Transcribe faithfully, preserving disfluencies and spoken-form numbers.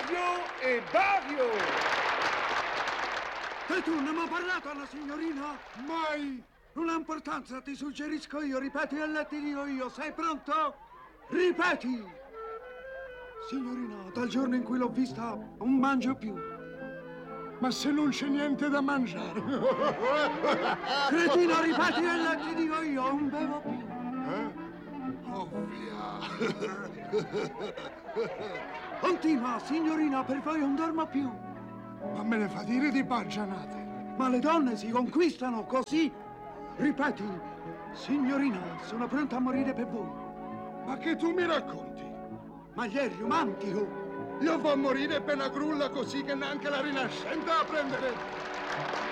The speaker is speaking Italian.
Mario e Dario! E tu ne hai parlato alla signorina? Mai! Non ha importanza, ti suggerisco io, ripeti e ti dico io, sei pronto? Ripeti! Signorina, dal giorno in cui l'ho vista, non mangio più. Ma se non c'è niente da mangiare. Cretino, ripeti e ti dico io, non bevo più. Eh? Ovvia. Continua, signorina, per voi non dormo più. Ma me ne fa dire di baggianate. Ma le donne si conquistano così. Ripeti, signorina, sono pronta a morire per voi. Ma che tu mi racconti? Ma gli è romantico. Io vo' morire per una grulla così che neanche la rinascente a prendere.